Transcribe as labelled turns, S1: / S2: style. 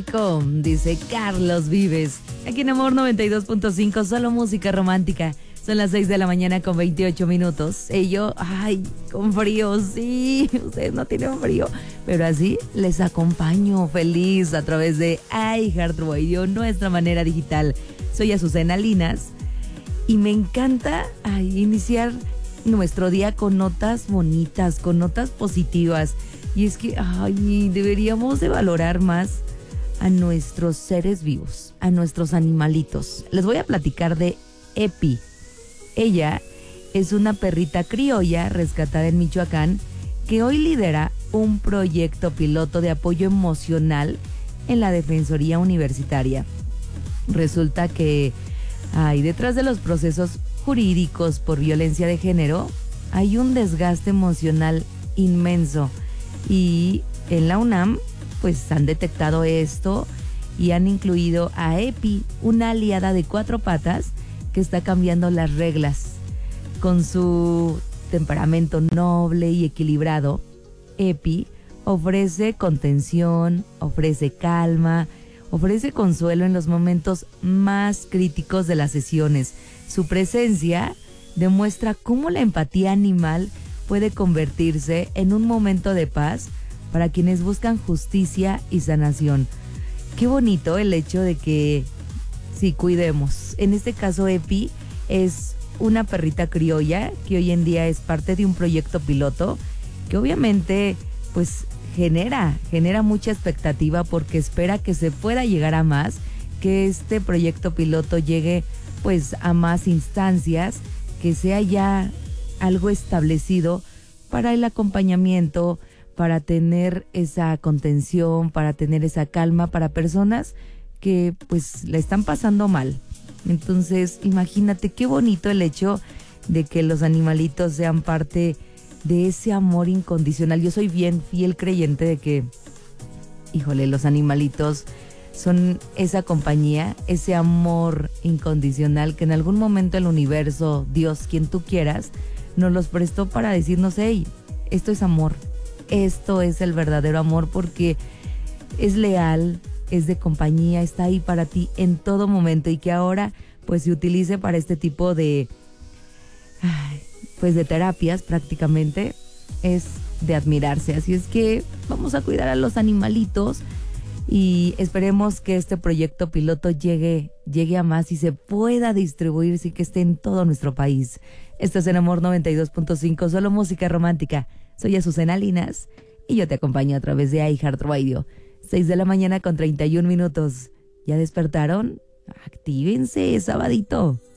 S1: romántico, dice Carlos Vives. Aquí en Amor 92.5, solo música romántica. Son las 6 de la mañana con 28 minutos. Y yo, ay, con frío, sí. Ustedes no tienen frío. Pero así les acompaño feliz a través de iHeartRadio, nuestra manera digital. Soy Azucena Linas y me encanta iniciar nuestro día con notas bonitas, con notas positivas. Y es que deberíamos de valorar más a nuestros seres vivos, a nuestros animalitos. Les voy a platicar de Epi. Ella es una perrita criolla rescatada en Michoacán que hoy lidera un proyecto piloto de apoyo emocional en la Defensoría Universitaria. Resulta que detrás de los procesos jurídicos por violencia de género hay un desgaste emocional inmenso. Y en la UNAM pues han detectado esto y han incluido a Epi, una aliada de 4 patas que está cambiando las reglas. Con su temperamento noble y equilibrado, Epi ofrece contención, ofrece calma, ofrece consuelo en los momentos más críticos de las sesiones. Su presencia demuestra cómo la empatía animal puede convertirse en un momento de paz para quienes buscan justicia y sanación. Qué bonito el hecho de que sí cuidemos. En este caso, Epi es una perrita criolla que hoy en día es parte de un proyecto piloto que obviamente pues genera mucha expectativa porque espera que se pueda llegar a más, que este proyecto piloto llegue pues a más instancias, que sea ya algo establecido para el acompañamiento, para tener esa contención, para tener esa calma para personas que pues la están pasando mal. Entonces, imagínate qué bonito el hecho de que los animalitos sean parte de ese amor incondicional. Yo soy bien fiel creyente de que, los animalitos son esa compañía, ese amor incondicional que en algún momento el universo, Dios, quien tú quieras, nos los prestó para decirnos, hey, esto es amor, esto es el verdadero amor porque es leal, es de compañía, está ahí para ti en todo momento y que ahora pues se utilice para este tipo de pues de terapias prácticamente, es de admirarse. Así es que vamos a cuidar a los animalitos y esperemos que este proyecto piloto llegue a más y se pueda distribuir, sí, que esté en todo nuestro país. Esto es en Amor 92.5, solo música romántica. Soy Azucena Linas y yo te acompaño a través de iHeartRadio. 6 de la mañana con 31 minutos. ¿Ya despertaron? Actívense, sabadito.